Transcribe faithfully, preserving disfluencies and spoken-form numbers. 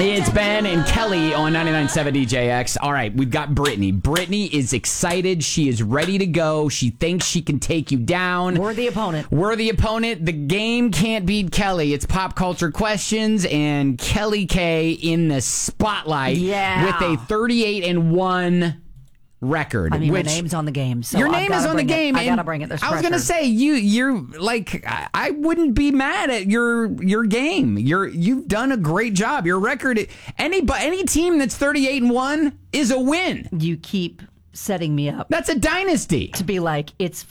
It's Ben and Kelly on ninety-nine point seven D J X. All right, we've got Brittany. Brittany is excited. She is ready to go. She thinks she can take you down. We're the opponent. We're the opponent. The game can't beat Kelly. It's pop culture questions and Kelly K in the spotlight Yeah. with a thirty-eight and one record. I mean, which, my name's on the game. So your I've name gotta is on the bring it. game. I gotta and bring it. There's I was pressure. gonna say you. You're like I, I wouldn't be mad at your your game. You're you've done a great job. Your record. Any any team that's thirty-eight and one is a win. You keep setting me up That's a dynasty. to be like, it's